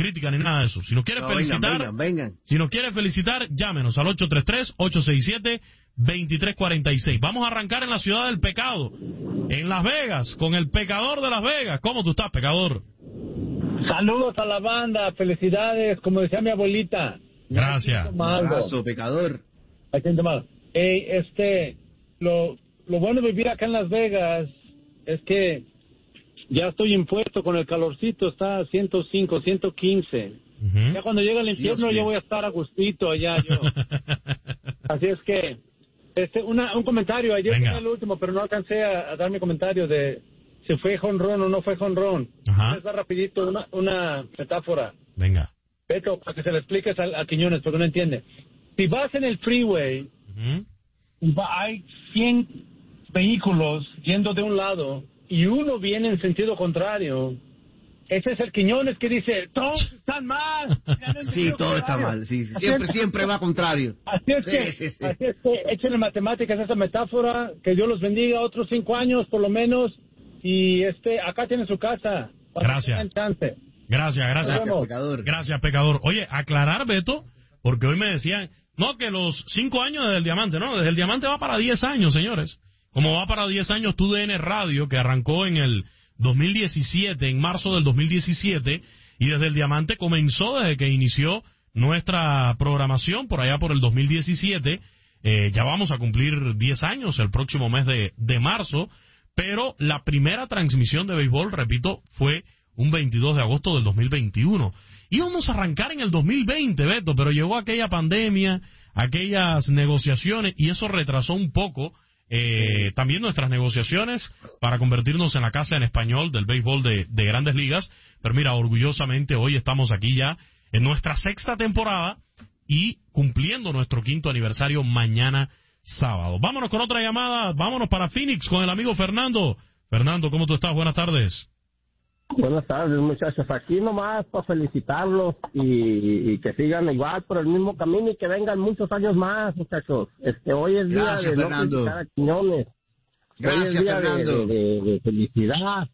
crítica ni nada de eso. Si nos quiere felicitar, vengan. Si nos quiere felicitar, llámenos al 833-867-2346. Vamos a arrancar en la ciudad del pecado, en Las Vegas, con el pecador de Las Vegas. ¿Cómo tú estás, pecador? Saludos a la banda, felicidades, como decía mi abuelita. Gracias. Un abrazo, pecador. Lo bueno de vivir acá en Las Vegas es que ya estoy impuesto con el calorcito, está a 105, 115. Ya cuando llegue el infierno yo voy a estar a gustito allá yo. Así es que un comentario, ayer tenía el último, pero no alcancé a dar mi comentario de si fue jonrón o no fue jonrón. Está rapidito una metáfora. Venga. Beto, para que se le expliques a Quiñones, porque no entiende. Si vas en el freeway, hay 100 vehículos yendo de un lado y uno viene en sentido contrario. Ese es el Quiñones que dice, todos están mal. Sí, todo está mal. Sí. Siempre va contrario. Así es que échenle matemáticas a esa metáfora. Que Dios los bendiga otros 5 años por lo menos. Y acá tiene su casa. Gracias. Gracias, pecador. Gracias, pecador. Oye, aclarar, Beto, porque hoy me decían, no, que los 5 años desde el Diamante, no, desde el Diamante va para 10 años, señores. Como va para 10 años TUDN Radio, que arrancó en el 2017, en marzo del 2017, y desde el Diamante comenzó desde que inició nuestra programación, por allá por el 2017, ya vamos a cumplir 10 años el próximo mes de marzo, pero la primera transmisión de béisbol, repito, fue un 22 de agosto del 2021. Íbamos a arrancar en el 2020, Beto, pero llegó aquella pandemia, aquellas negociaciones, y eso retrasó un poco también nuestras negociaciones para convertirnos en la casa en español del béisbol de Grandes Ligas. Pero mira, orgullosamente hoy estamos aquí ya en nuestra 6ª temporada y cumpliendo nuestro 5º aniversario mañana sábado. Vámonos con otra llamada, vámonos para Phoenix con el amigo Fernando. Fernando, ¿cómo tú estás? Buenas tardes. Buenas tardes, muchachos. Aquí nomás para felicitarlos y que sigan igual por el mismo camino y que vengan muchos años más, muchachos. Hoy es día de no felicitar a Quiñones. Gracias, hoy es día Fernando. de felicidad.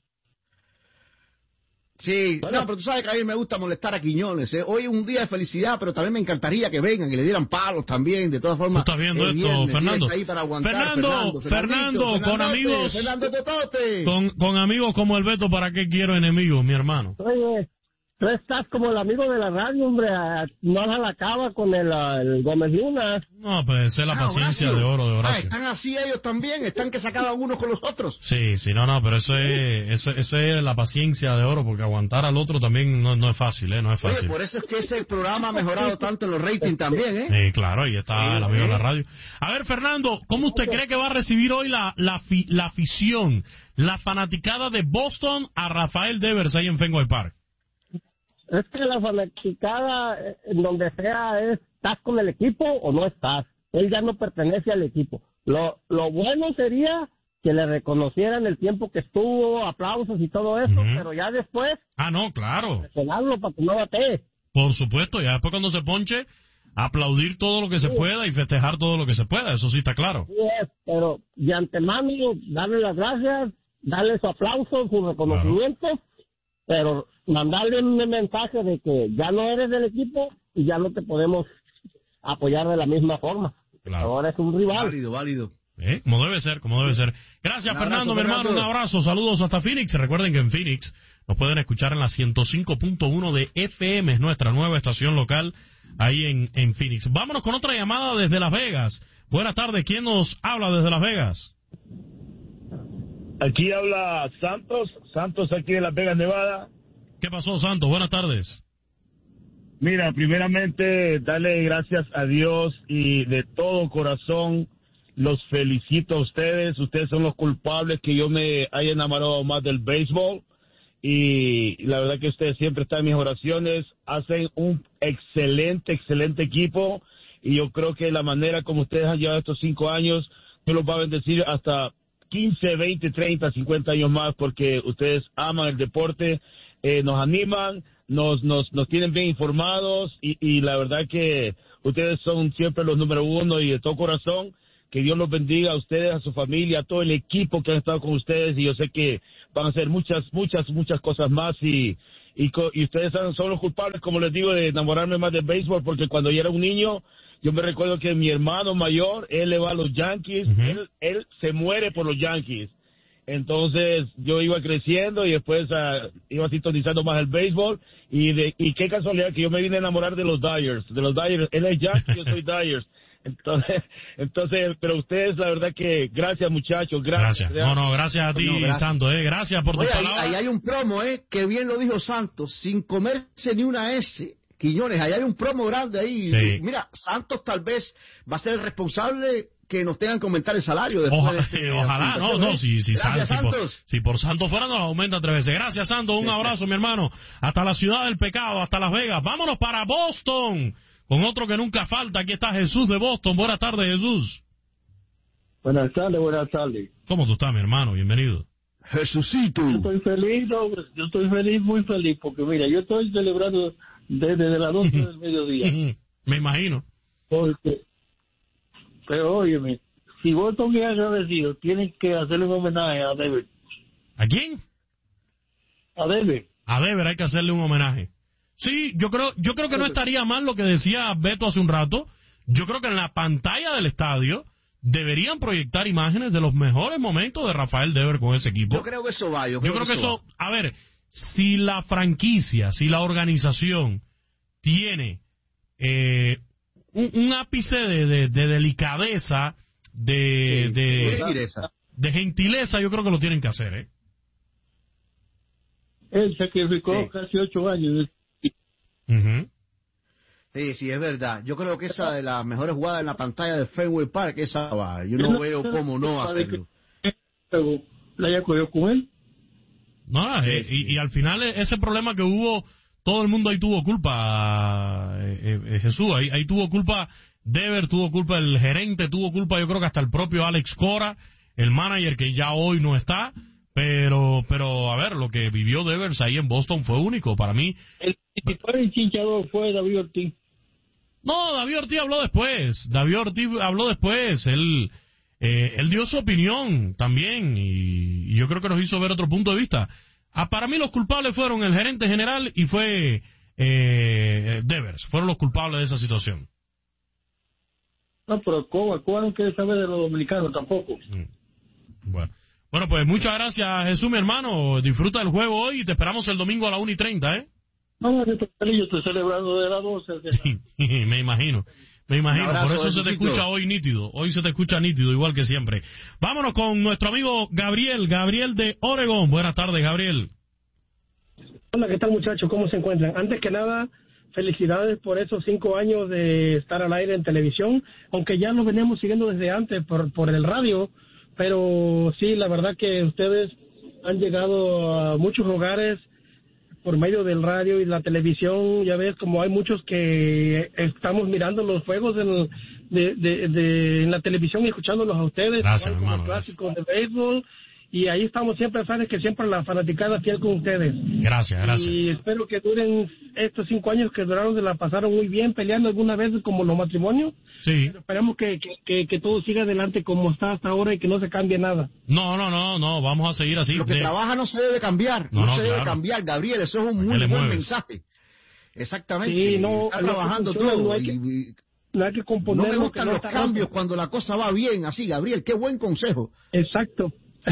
Sí, bueno, no, pero tú sabes que a mí me gusta molestar a Quiñones, ¿eh? Hoy es un día de felicidad, pero también me encantaría que vengan, que le dieran palos también, de todas formas. ¿Tú estás viendo esto, viernes, Fernando? Ahí para aguantar, Fernando, con amigos, Fernando Totote. con amigos como el Beto, ¿para qué quiero enemigos, mi hermano? Oye, tú estás como el amigo de la radio, hombre, no la acaba con el Gómez Luna. No, pues es la paciencia de oro de Horacio. Están así ellos también, están que se acaban unos con los otros. Sí, no, pero eso es la paciencia de oro, porque aguantar al otro también no es fácil, no es fácil. Oye, por eso es que ese programa ha mejorado tanto en los ratings también, ¿eh? Sí, claro, ahí está el amigo de la radio. A ver, Fernando, ¿cómo usted cree que va a recibir hoy la afición, la fanaticada de Boston a Rafael Devers ahí en Fenway Park? Es que la fanaticada, en donde sea, ¿estás con el equipo o no estás? Él ya no pertenece al equipo. Lo bueno sería que le reconocieran el tiempo que estuvo, aplausos y todo eso, pero ya después... Ah, no, claro. Presionarlo para que no batee. Por supuesto, ya después cuando se ponche, aplaudir todo lo que se pueda y festejar todo lo que se pueda, eso sí está claro. Sí es, pero de antemano, darle las gracias, darle su aplauso, su reconocimiento, pero mandarle un mensaje de que ya no eres del equipo y ya no te podemos apoyar de la misma forma. Claro. Ahora es un rival. Válido. Como debe ser. Gracias, Fernando, mi hermano, un abrazo, saludos hasta Phoenix. Recuerden que en Phoenix nos pueden escuchar en la 105.1 de FM, es nuestra nueva estación local ahí en Phoenix. Vámonos con otra llamada desde Las Vegas. Buenas tardes, ¿quién nos habla desde Las Vegas? Aquí habla Santos aquí de Las Vegas, Nevada. ¿Qué pasó, Santos? Buenas tardes. Mira, primeramente, darle gracias a Dios y de todo corazón los felicito a ustedes. Ustedes son los culpables que yo me haya enamorado más del béisbol y la verdad que ustedes siempre están en mis oraciones. Hacen un excelente equipo y yo creo que la manera como ustedes han llevado estos 5 años, Dios los va a bendecir hasta 15, 20, 30, 50 años más porque ustedes aman el deporte, nos animan, nos tienen bien informados y la verdad que ustedes son siempre los número 1 y de todo corazón, que Dios los bendiga a ustedes, a su familia, a todo el equipo que ha estado con ustedes y yo sé que van a hacer muchas cosas más y y ustedes son los culpables, como les digo, de enamorarme más del béisbol, porque cuando yo era un niño, yo me recuerdo que mi hermano mayor, él le va a los Yankees, él se muere por los Yankees. Entonces yo iba creciendo y después iba sintonizando más el béisbol y qué casualidad que yo me vine a enamorar de los Dyers. Él es Yankee, yo soy Dyers. Entonces, pero ustedes, la verdad que gracias, muchachos, gracias. Gracias a ti, Santos, gracias por tu palabra. Ahí hay un promo, que bien lo dijo Santos, sin comerse ni una S. Quiñones, ahí hay un promo grande ahí. Sí. Mira, Santos tal vez va a ser el responsable que nos tengan que aumentar el salario después ojalá, si por Santos fuera nos aumenta 3 veces. Gracias, Santos, un abrazo, mi hermano, hasta la ciudad del pecado, hasta Las Vegas. Vámonos para Boston, con otro que nunca falta. Aquí está Jesús de Boston. Buenas tardes, Jesús. Buenas tardes. ¿Cómo tú estás, mi hermano? Bienvenido. Jesucito. Yo estoy feliz, muy feliz, porque mira, yo estoy celebrando desde las 12 del mediodía. Me imagino. Pero óyeme, si Boston es agradecido, tienen que hacerle un homenaje a Dever. ¿A quién? A Dever. A Dever hay que hacerle un homenaje. Sí, yo creo que no estaría mal lo que decía Beto hace un rato. Yo creo que en la pantalla del estadio deberían proyectar imágenes de los mejores momentos de Rafael Dever con ese equipo. Yo creo que eso va. Yo creo que eso va. A ver, si la franquicia, si la organización tiene un ápice de delicadeza, de gentileza, yo creo que lo tienen que hacer, Él sacrificó casi 8 años. Sí, es verdad. Yo creo que esa de las mejores jugadas en la pantalla de Fenway Park, esa va. Yo no veo cómo no hacerlo. ¿La haya cogido con él? No, y al final ese problema que hubo, todo el mundo ahí tuvo culpa, Jesús, ahí tuvo culpa Dever, tuvo culpa el gerente, tuvo culpa yo creo que hasta el propio Alex Cora, el manager que ya hoy no está, pero a ver, lo que vivió Devers ahí en Boston fue único para mí. El chinchador fue David Ortiz. No, David Ortiz habló después, él dio su opinión también y yo creo que nos hizo ver otro punto de vista. Para mí los culpables fueron el gerente general y fue Devers, fueron los culpables de esa situación. No, pero Cuba no quiere saber de los dominicanos tampoco. Bueno, pues muchas gracias, Jesús, mi hermano. Disfruta del juego hoy y te esperamos el domingo a la 1:30, No, yo estoy celebrando de las 12. Me imagino. Abrazo, por eso se te escucha hoy nítido. Hoy se te escucha nítido, igual que siempre. Vámonos con nuestro amigo Gabriel de Oregón. Buenas tardes, Gabriel. Hola, ¿qué tal, muchachos? ¿Cómo se encuentran? Antes que nada, felicidades por esos 5 años de estar al aire en televisión, aunque ya lo veníamos siguiendo desde antes por el radio, pero sí, la verdad que ustedes han llegado a muchos hogares por medio del radio y la televisión. Ya ves, como hay muchos que estamos mirando los juegos en la televisión y escuchándolos a ustedes. Gracias, hermano. Los clásicos de béisbol. Y ahí estamos siempre, sabes que siempre la fanaticada fiel con ustedes. Gracias. Y espero que duren estos 5 años que duraron, se la pasaron muy bien, peleando algunas veces como los matrimonios. Sí. Pero esperemos que todo siga adelante como está hasta ahora y que no se cambie nada. No, vamos a seguir así. Lo que trabaja no se debe cambiar, no se debe cambiar, Gabriel, eso es un muy buen mensaje. Exactamente, sí, está trabajando todo. No hay que componer. No me gustan los cambios cuando la cosa va bien, así, Gabriel, qué buen consejo. Exacto.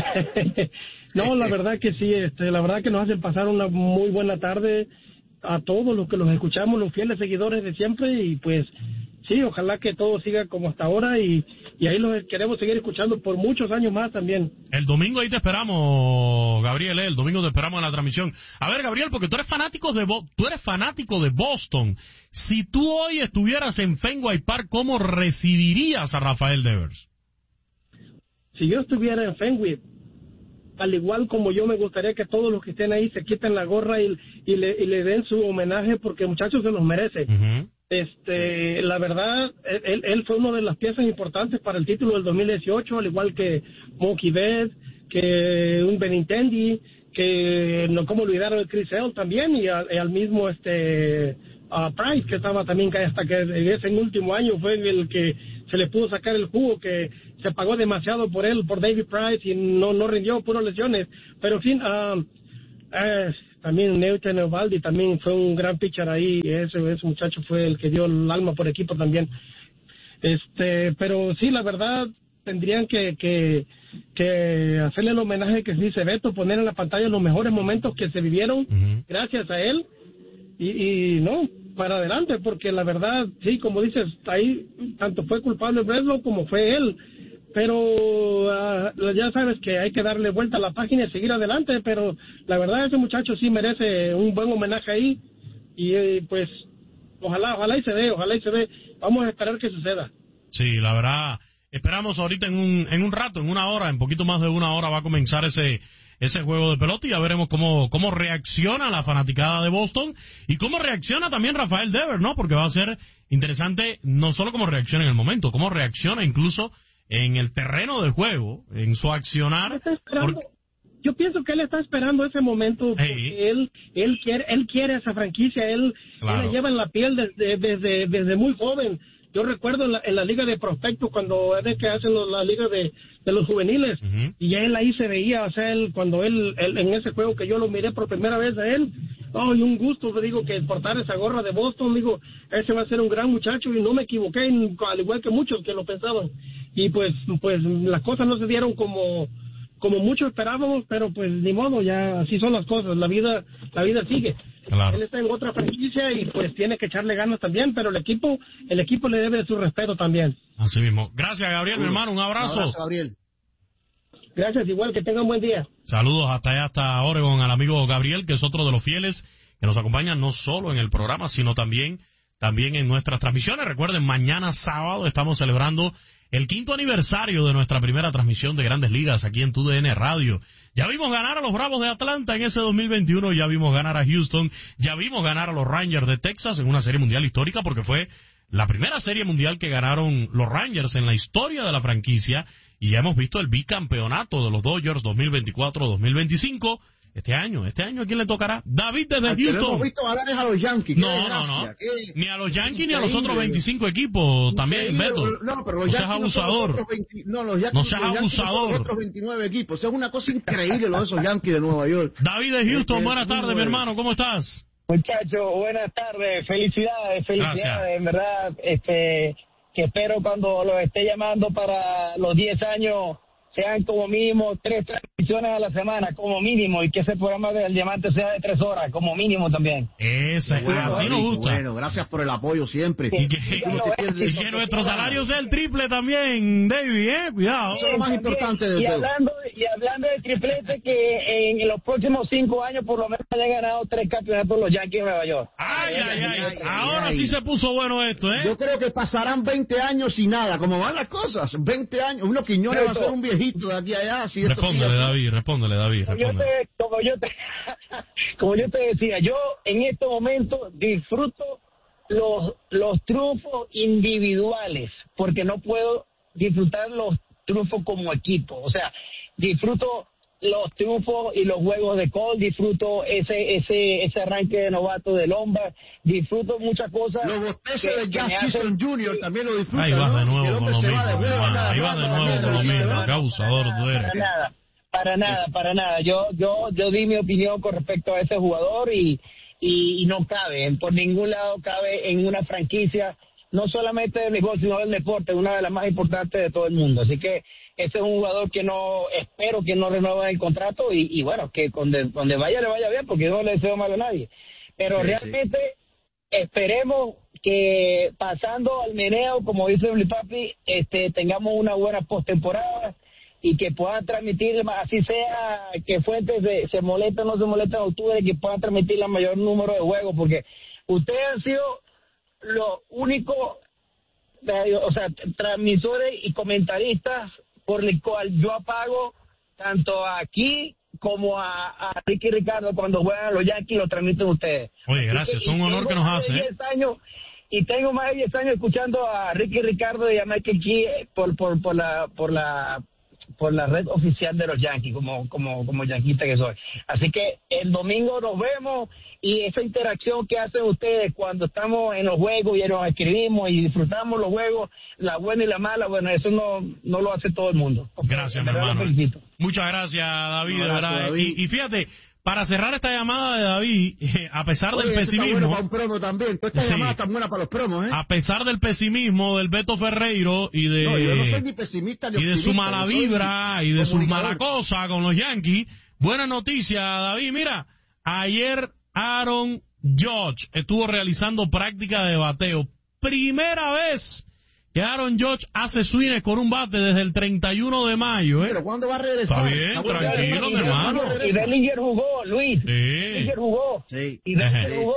No, la verdad que sí, la verdad que nos hacen pasar una muy buena tarde a todos los que los escuchamos, los fieles seguidores de siempre, y pues sí, ojalá que todo siga como hasta ahora y ahí los queremos seguir escuchando por muchos años más también. El domingo ahí te esperamos, Gabriel, el domingo te esperamos en la transmisión. A ver, Gabriel, porque tú eres fanático de Boston. Si tú hoy estuvieras en Fenway Park, ¿cómo recibirías a Rafael Devers? Si yo estuviera en Fenway, al igual como yo, me gustaría que todos los que estén ahí se quiten la gorra y le den su homenaje, porque muchachos se los merece. La verdad, él fue una de las piezas importantes para el título del 2018, al igual que Mookie Betts, que un Benintendi, que no como olvidaron el Chris Sale también, y al mismo Price, que estaba también, hasta que en ese último año fue el que se le pudo sacar el jugo, que se pagó demasiado por David Price y no rindió, puras lesiones. Pero en fin, también Newton Eovaldi también fue un gran pitcher ahí, ese muchacho fue el que dio el alma por equipo también. Pero sí, la verdad, tendrían que hacerle el homenaje que dice Beto, poner en la pantalla los mejores momentos que se vivieron gracias a él, y no, para adelante, porque la verdad, sí, como dices, ahí tanto fue culpable Breslow como fue él, pero ya sabes que hay que darle vuelta a la página y seguir adelante, pero la verdad ese muchacho sí merece un buen homenaje ahí, y pues ojalá y se dé, vamos a esperar que suceda. Sí, la verdad, esperamos ahorita en un rato, en una hora, en poquito más de una hora va a comenzar ese juego de pelota, y ya veremos cómo reacciona la fanaticada de Boston y cómo reacciona también Rafael Devers, ¿no? Porque va a ser interesante no solo cómo reacciona en el momento, cómo reacciona incluso en el terreno de juego, en su accionar. Yo pienso que él está esperando ese momento porque él quiere esa franquicia, él la lleva en la piel desde muy joven. Yo recuerdo en la liga de prospectos, cuando es de que hacen la liga de los juveniles, y él ahí se veía, o sea, cuando él en ese juego que yo lo miré por primera vez a él, y un gusto, digo, que portar esa gorra de Boston, digo, ese va a ser un gran muchacho, y no me equivoqué, al igual que muchos que lo pensaban, y pues las cosas no se dieron como muchos esperábamos, pero pues ni modo, ya así son las cosas, la vida sigue. Claro. Él está en otra franquicia y pues tiene que echarle ganas también, pero el equipo le debe su respeto también. Así mismo. Gracias, Gabriel, mi hermano, un abrazo. Un abrazo, Gabriel. Gracias, igual, que tengan buen día. Saludos hasta Oregon al amigo Gabriel, que es otro de los fieles que nos acompaña no solo en el programa, sino también en nuestras transmisiones. Recuerden, mañana sábado estamos celebrando el 5º aniversario de nuestra primera transmisión de Grandes Ligas aquí en TUDN Radio. Ya vimos ganar a los Bravos de Atlanta en ese 2021, ya vimos ganar a Houston, ya vimos ganar a los Rangers de Texas en una serie mundial histórica, porque fue la primera serie mundial que ganaron los Rangers en la historia de la franquicia, y ya hemos visto el bicampeonato de los Dodgers 2024-2025. Este año, ¿a quién le tocará? David desde Houston. Hemos visto ganar a los Yankees. No. Ni a los Yankees ni a los otros 25 equipos. También, Beto. No, pero los no seas abusador. No seas abusador. Los otros 29 equipos. Es una cosa increíble lo de esos Yankees de Nueva York. David de Houston, buenas tardes, mi hermano. ¿Cómo estás? Muchachos, buenas tardes. Felicidades, Gracias. en verdad. Que espero cuando los esté llamando para los 10 años sean como mínimo 3 transmisiones a la semana, como mínimo, y que ese programa del Diamante sea de 3 horas, como mínimo también. Así nos gusta. Bueno, gracias por el apoyo siempre. Y que nuestro salario sea el triple también, David, cuidado. Eso es lo más importante de todo. Y hablando de triplete, que en los próximos 5 años por lo menos hayan ganado 3 campeonatos los Yankees de Nueva York. Ay. Ahora sí se puso bueno esto, ¿eh? Yo creo que pasarán 20 años sin nada, como van las cosas. 20 años, uno Quiñones va a ser un viejito de aquí a allá. Si respóndele, David. Como yo te decía, yo en este momento disfruto los triunfos individuales, porque no puedo disfrutar los triunfos como equipo. O sea, disfruto los triunfos y los juegos de Cole, disfruto ese arranque de novato de Lombard, disfruto muchas cosas. Los bosteces de Jazz Chisholm Jr. también lo disfrutan. Ahí vas, ¿no? de nuevo el hombre con se lo va mismo, de nuevo. ahí vas de nuevo con lo mismo. Qué abusador tú eres. Para nada. Yo di mi opinión con respecto a ese jugador y no cabe, por ningún lado cabe en una franquicia, no solamente del béisbol, sino del deporte, una de las más importantes de todo el mundo. Así que ese es un jugador que espero que no renueve el contrato y bueno, que donde vaya le vaya bien, porque yo no le deseo mal a nadie. Pero realmente esperemos que pasando al meneo, como dice Blue Papi, tengamos una buena postemporada y que puedan transmitir, así sea que Fuentes se molesta o no se molesta en octubre, que puedan transmitir el mayor número de juegos, porque ustedes han sido los únicos, transmisores y comentaristas por el cual yo apago tanto aquí como a Ricky Ricardo cuando juegan a los Yankees, lo transmiten usteres. Oye, gracias, es un honor que nos hace. Y tengo más de 10 años escuchando a Ricky Ricardo y a Michael Key por la red oficial de los Yankees, como yanquista que soy. Así que el domingo nos vemos, y esa interacción que hacen ustedes cuando estamos en los juegos y nos escribimos y disfrutamos los juegos, la buena y la mala, bueno, eso no lo hace todo el mundo. Gracias, mi hermano. Muchas gracias, David, de verdad. Y fíjate, para cerrar esta llamada de David, a pesar del Está pesimismo... bueno para un promo también. Toda esta llamada está buena para los promos, ¿eh? A pesar del pesimismo del Beto Ferreiro y de... No, yo no soy ni pesimista ni optimista. Y de su mala vibra y de su mala cosa con los Yankees. Buena noticia, David. Mira, ayer Aaron Judge estuvo realizando práctica de bateo. Primera vez que Aaron Judge hace swings con un bate desde el 31 de mayo, ¿eh? Pero ¿cuándo va a regresar? Está bien, tranquilo, mi hermano. Y Bellinger jugó, Luis. Sí. Bellinger jugó. Sí. Y Bellinger jugó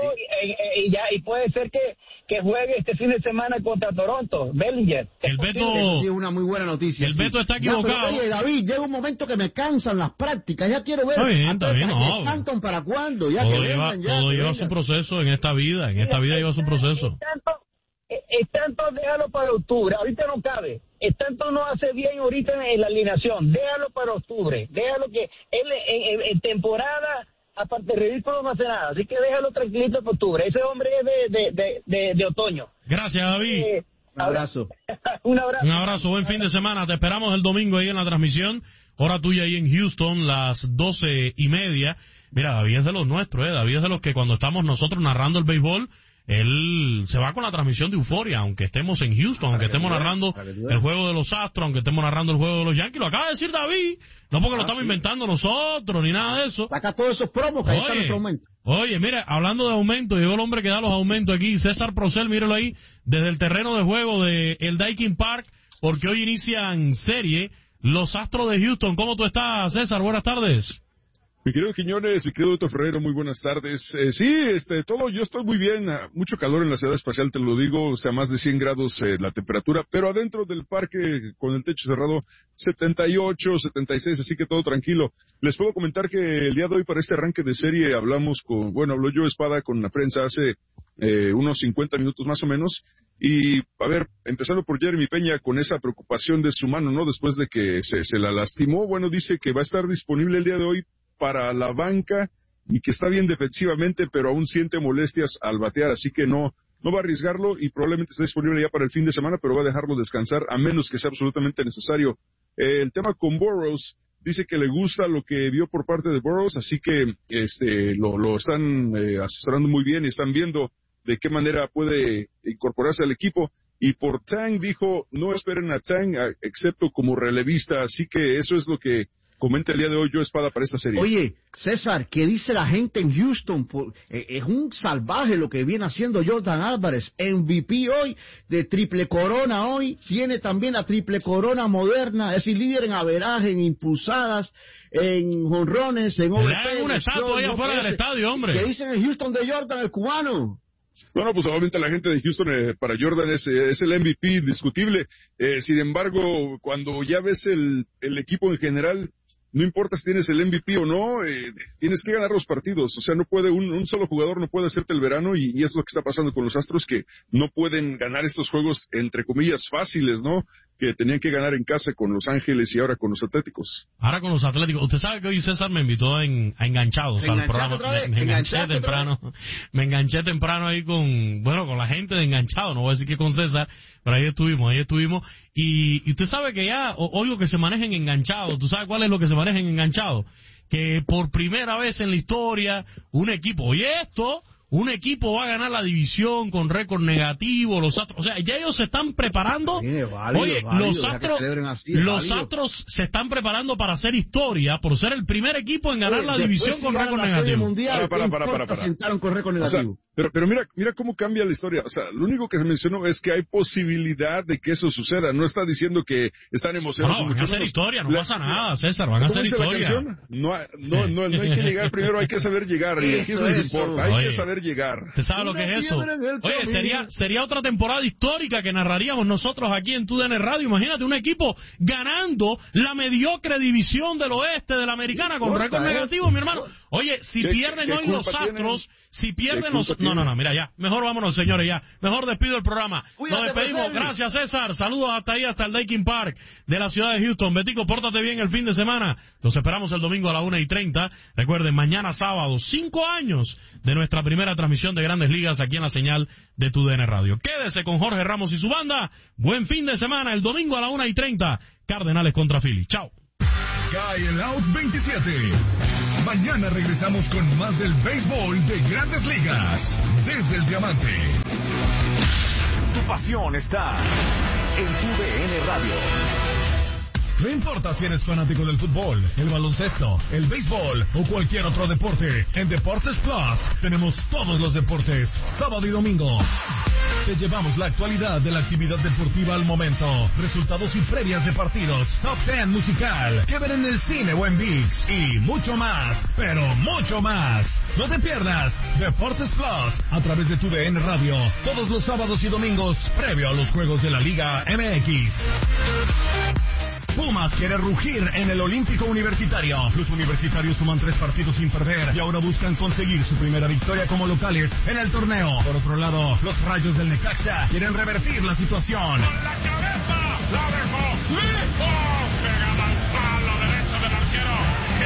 y puede ser que juegue este fin de semana contra Toronto. Bellinger. El Beto... Eso sí es una muy buena noticia. El Beto está equivocado. Pero, oye, David, llega un momento que me cansan las prácticas. Ya quiero ver. Está bien, no. ¿Cantan para cuándo? Ya todo que lleva, vengan, ya todo que lleva vengan. su proceso en esta vida. En esta vida lleva su proceso. Tanto déjalo para octubre, ahorita no cabe. Tanto no hace bien ahorita en la alineación, déjalo para octubre, déjalo que él en temporada, aparte de ridículo, no hace nada, así que déjalo tranquilito para octubre. Ese hombre es de otoño. Gracias, David. Un abrazo. Un abrazo. Un abrazo, buen fin de semana. Te esperamos el domingo ahí en la transmisión. Hora tuya ahí en Houston, las 12:30. Mira, David es de los nuestros, David es de los que cuando estamos nosotros narrando el béisbol, él se va con la transmisión de Euforia, aunque estemos en Houston, aunque estemos narrando el juego de los Astros, aunque estemos narrando el juego de los Yankees. Lo acaba de decir David, no porque lo estamos inventando nosotros, ni nada de eso. Saca todos esos promos, que ahí está nuestro aumento. Oye, mira, hablando de aumento, llegó el hombre que da los aumentos aquí, César Procel, míralo ahí, desde el terreno de juego de el Daikin Park, porque hoy inician serie los Astros de Houston. ¿Cómo tú estás, César? Buenas tardes. Mi querido Quiñones, mi querido Beto Ferrero, muy buenas tardes. Yo estoy muy bien, mucho calor en la ciudad espacial, te lo digo, o sea, más de 100 grados la temperatura, pero adentro del parque, con el techo cerrado, 78, 76, así que todo tranquilo. Les puedo comentar que el día de hoy, para este arranque de serie, habló Joe Espada con la prensa hace unos 50 minutos más o menos, y, a ver, empezando por Jeremy Peña, con esa preocupación de su mano, ¿no?, después de que se la lastimó, dice que va a estar disponible el día de hoy para la banca y que está bien defensivamente, pero aún siente molestias al batear, así que no va a arriesgarlo y probablemente esté disponible ya para el fin de semana, pero va a dejarlo descansar a menos que sea absolutamente necesario. El tema con Burrows, dice que le gusta lo que vio por parte de Burrows, así que lo están asesorando muy bien y están viendo de qué manera puede incorporarse al equipo. Y por Tang dijo, no esperen a Tang excepto como relevista, así que eso es lo que comenta el día de hoy Joe Espada para esta serie. Oye, César, ¿qué dice la gente en Houston? Es un salvaje lo que viene haciendo Jordan Álvarez, MVP hoy, de triple corona hoy, tiene también la triple corona moderna, es decir, líder en averaje, en impulsadas, en jonrones, en OVP. Le dan una estatua allá afuera del estadio, hombre. ¿Qué dicen en Houston de Jordan, el cubano? Bueno, pues obviamente la gente de Houston para Jordan es el MVP indiscutible. Sin embargo, cuando ya ves el equipo en general, no importa si tienes el MVP o no, tienes que ganar los partidos. O sea, no puede un solo jugador no puede hacerte el verano y es lo que está pasando con los Astros, que no pueden ganar estos juegos, entre comillas, fáciles, ¿no? Que tenían que ganar en casa con Los Ángeles y ahora con los Atléticos. Ahora con los Atléticos. Usted sabe que hoy César me invitó a Enganchados al programa. Me enganché temprano ahí con la gente de Enganchados. No voy a decir que con César, pero ahí estuvimos. Y usted sabe que ya oigo que se manejen Enganchados. ¿Tú sabes cuál es lo que se maneja en Enganchados? Que por primera vez en la historia un equipo va a ganar la división con récord negativo, los Astros, o sea, ya ellos se están preparando. Los Astros se están preparando para hacer historia, por ser el primer equipo en ganar la división con récord negativo. Para. Sentaron con récord negativo. O sea, pero mira cómo cambia la historia. O sea, lo único que se mencionó es que hay posibilidad de que eso suceda. No está diciendo que están emocionados. No, van a hacer historia, no pasa nada, César, van a hacer historia. No hay que llegar primero, hay que saber llegar. Y aquí es lo que importa, hay que saber llegar. ¿Usted sabe lo que es eso? Oye, sería otra temporada histórica que narraríamos nosotros aquí en TUDN Radio. Imagínate un equipo ganando la mediocre división del oeste de la americana con récord negativo, mi hermano. Oye, si pierden hoy los Astros, si pierden los... No, mira, ya. Mejor vámonos, señores, ya. Mejor despido el programa. Nos despedimos. Gracias, César. Saludos hasta ahí, hasta el Daikin Park de la ciudad de Houston. Betico, pórtate bien el fin de semana. Los esperamos el domingo a la 1:30. Recuerden, mañana sábado, 5 años de nuestra primera transmisión de Grandes Ligas aquí en la señal de TUDN Radio. Quédese con Jorge Ramos y su banda. Buen fin de semana. El domingo a la 1:30. Cardenales contra Phillies. Chao. cae el out 27. Mañana regresamos con más del béisbol de Grandes Ligas desde el Diamante. Tu pasión está en TUDN Radio. No importa si eres fanático del fútbol, el baloncesto, el béisbol o cualquier otro deporte, en Deportes Plus tenemos todos los deportes, sábado y domingo. Te llevamos la actualidad de la actividad deportiva al momento, resultados y previas de partidos, top 10 musical, que ver en el cine o en ViX y mucho más, pero mucho más. No te pierdas Deportes Plus a través de TUDN Radio, todos los sábados y domingos previo a los juegos de la Liga MX. Pumas quiere rugir en el Olímpico Universitario. Los universitarios suman 3 partidos sin perder y ahora buscan conseguir su primera victoria como locales en el torneo. Por otro lado, los Rayos del Necaxa quieren revertir la situación. Con la cabeza, la dejó lejos, pegaba al palo derecho del arquero.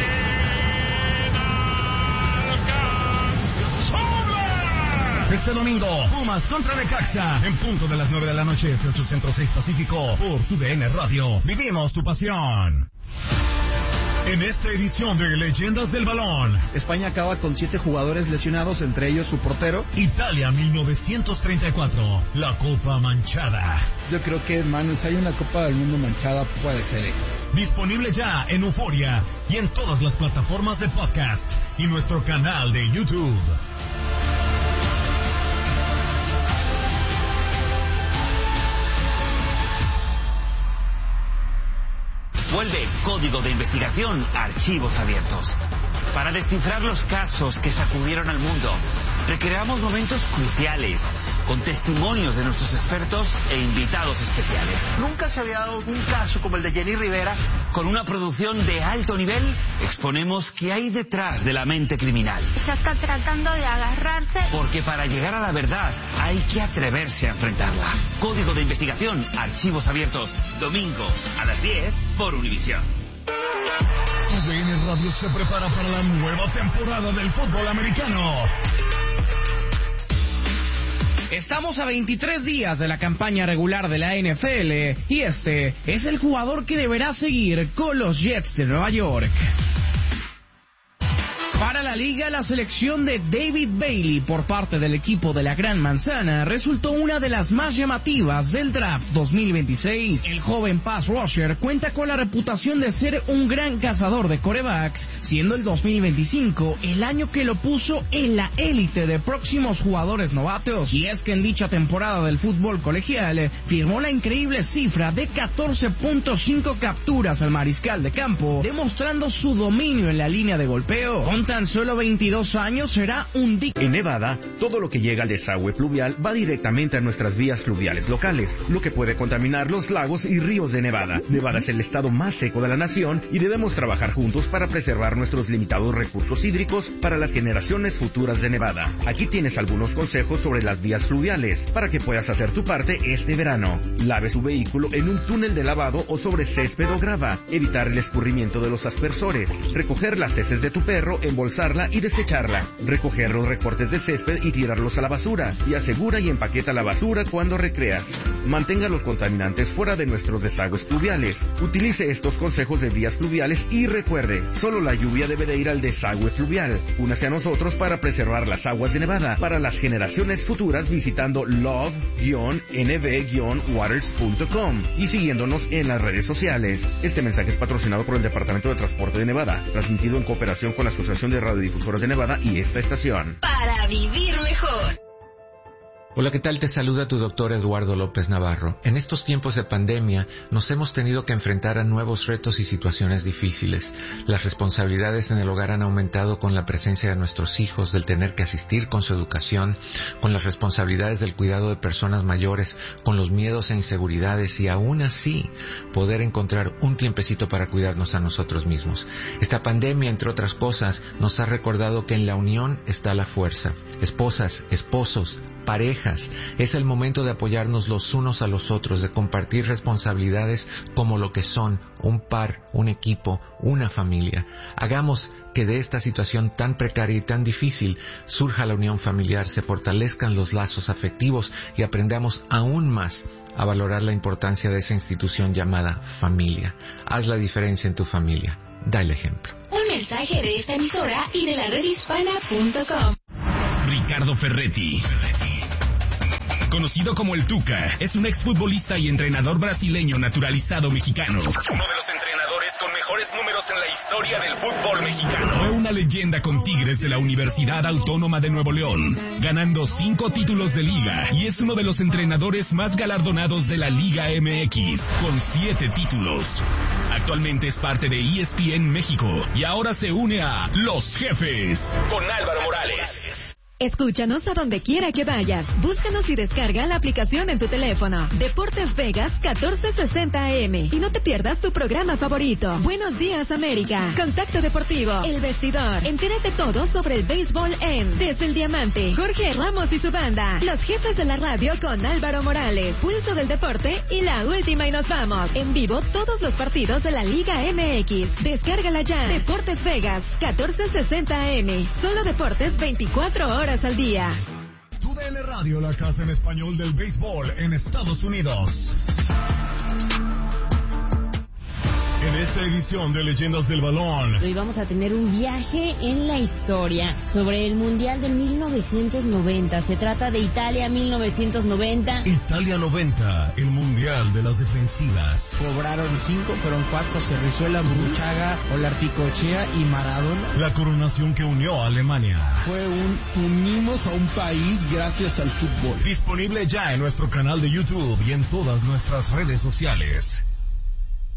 Este domingo, Pumas contra Necaxa, en punto de las 9 de la noche, 8 Centro 6 Pacífico, por TUDN Radio. Vivimos tu pasión. En esta edición de Leyendas del Balón, España acaba con 7 jugadores lesionados, entre ellos su portero. Italia 1934, la Copa Manchada. Yo creo que, hermano, si hay una Copa del Mundo manchada, puede ser esta. Disponible ya en Euforia y en todas las plataformas de podcast y nuestro canal de YouTube. Vuelve Código de Investigación a Archivos Abiertos. Para descifrar los casos que sacudieron al mundo, recreamos momentos cruciales con testimonios de nuestros expertos e invitados especiales. Nunca se había dado un caso como el de Jenny Rivera. Con una producción de alto nivel, exponemos qué hay detrás de la mente criminal. Se está tratando de agarrarse. Porque para llegar a la verdad hay que atreverse a enfrentarla. Código de Investigación, Archivos Abiertos, domingos a las 10 por Univisión. TUDN Radio se prepara para la nueva temporada del fútbol americano. Estamos a 23 días de la campaña regular de la NFL y este es el jugador que deberá seguir con los Jets de Nueva York. Para la liga, la selección de David Bailey por parte del equipo de la Gran Manzana resultó una de las más llamativas del draft 2026. El joven pass rusher cuenta con la reputación de ser un gran cazador de quarterbacks, siendo el 2025 el año que lo puso en la élite de próximos jugadores novatos. Y es que en dicha temporada del fútbol colegial firmó la increíble cifra de 14.5 capturas al mariscal de campo, demostrando su dominio en la línea de golpeo. Con tan solo 22 años será un En Nevada, todo lo que llega al desagüe pluvial va directamente a nuestras vías fluviales locales, lo que puede contaminar los lagos y ríos de Nevada. Nevada es el estado más seco de la nación y debemos trabajar juntos para preservar nuestros limitados recursos hídricos para las generaciones futuras de Nevada. Aquí tienes algunos consejos sobre las vías fluviales para que puedas hacer tu parte este verano. Lave su vehículo en un túnel de lavado o sobre césped o grava. Evitar el escurrimiento de los aspersores. Recoger las heces de tu perro, embolsarla y desecharla. Recoger los recortes de césped y tirarlos a la basura. Y asegura y empaqueta la basura cuando recreas. Mantenga los contaminantes fuera de nuestros desagües pluviales. Utilice estos consejos de vías fluviales y recuerde, solo la lluvia debe de ir al desagüe fluvial. Únase a nosotros para preservar las aguas de Nevada para las generaciones futuras visitando love-nv-waters.com y siguiéndonos en las redes sociales. Este mensaje es patrocinado por el Departamento de Transporte de Nevada, transmitido en cooperación con la Asociación de Radiodifusoras de Nevada y esta estación. Para vivir mejor. Hola, ¿qué tal? Te saluda tu doctor Eduardo López Navarro. En estos tiempos de pandemia nos hemos tenido que enfrentar a nuevos retos y situaciones difíciles. Las responsabilidades en el hogar han aumentado con la presencia de nuestros hijos, del tener que asistir con su educación, con las responsabilidades del cuidado de personas mayores, con los miedos e inseguridades y aún así poder encontrar un tiempecito para cuidarnos a nosotros mismos. Esta pandemia, entre otras cosas, nos ha recordado que en la unión está la fuerza. Esposas, esposos, parejas, es el momento de apoyarnos los unos a los otros, de compartir responsabilidades como lo que son, un par, un equipo, una familia. Hagamos que de esta situación tan precaria y tan difícil surja la unión familiar, se fortalezcan los lazos afectivos y aprendamos aún más a valorar la importancia de esa institución llamada familia. Haz la diferencia en tu familia. da el ejemplo. Un mensaje de esta emisora y de la redhispana.com. Ricardo Ferretti, conocido como el Tuca, es un exfutbolista y entrenador brasileño naturalizado mexicano. Uno de los entrenadores con mejores números en la historia del fútbol mexicano. Fue una leyenda con Tigres de la Universidad Autónoma de Nuevo León, ganando 5 títulos de liga, y es uno de los entrenadores más galardonados de la Liga MX, con 7 títulos. Actualmente es parte de ESPN México y ahora se une a Los Jefes con Álvaro Morales. Escúchanos a donde quiera que vayas. Búscanos y descarga la aplicación en tu teléfono. Deportes Vegas 1460 AM. Y no te pierdas tu programa favorito. Buenos Días América. Contacto Deportivo. El Vestidor. Entérate todo sobre el béisbol en Desde el Diamante. Jorge Ramos y su banda. Los Jefes de la Radio con Álvaro Morales. Pulso del Deporte y La Última y Nos Vamos. En vivo todos los partidos de la Liga MX. Descárgala ya. Deportes Vegas 1460 AM. Solo deportes 24 horas al día. TUDN Radio, la casa en español del béisbol en Estados Unidos. En esta edición de Leyendas del Balón, hoy vamos a tener un viaje en la historia sobre el Mundial de 1990. Se trata de Italia 1990. Italia 90, el Mundial de las defensivas. Cobraron 5, fueron 4, Cerrizuela, Burruchaga, Olarticochea y Maradona. La coronación que unió a Alemania. Fue unimos a un país gracias al fútbol. Disponible ya en nuestro canal de YouTube y en todas nuestras redes sociales.